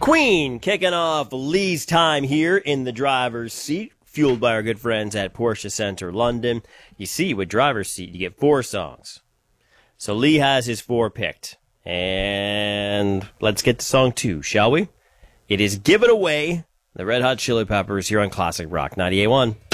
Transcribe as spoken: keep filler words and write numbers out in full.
Queen kicking off Lee's time here in the driver's seat, fueled by our good friends at Porsche Center London. You see, with driver's seat, you get four songs. So Lee has his four picked. And let's get to song two, shall we? It is Give It Away, the Red Hot Chili Peppers here on Classic Rock ninety-eight point one.